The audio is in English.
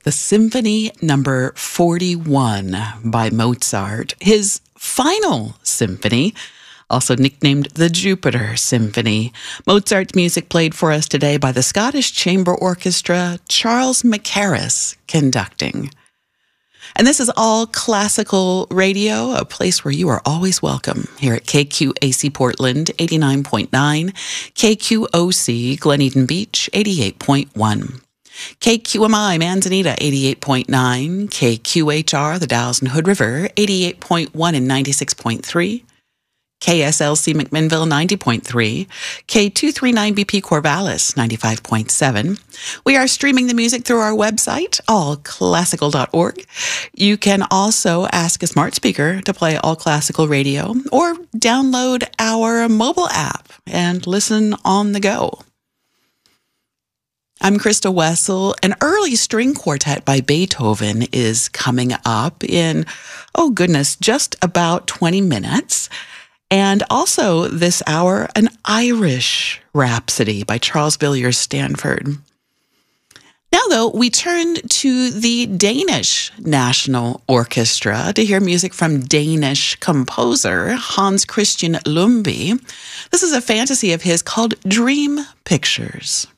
the Symphony Number 41 by Mozart, his final symphony, also nicknamed the Jupiter Symphony. Mozart's music played for us today by the Scottish Chamber Orchestra, Charles Mackerras conducting. And this is All Classical Radio, a place where you are always welcome here at KQAC Portland 89.9, KQOC Glen Eden Beach 88.1. KQMI Manzanita 88.9, KQHR the Dalles and Hood River 88.1 and 96.3, KSLC McMinnville 90.3, K239BP Corvallis 95.7. We are streaming the music through our website, allclassical.org. You can also ask a smart speaker to play All Classical Radio or download our mobile app and listen on the go. I'm Krista Wessel. An early string quartet by Beethoven is coming up in, just about 20 minutes. And also this hour, an Irish Rhapsody by Charles Villiers Stanford. Now, though, we turn to the Danish National Orchestra to hear music from Danish composer Hans Christian Lumbye. This is a fantasy of his called Dream Pictures.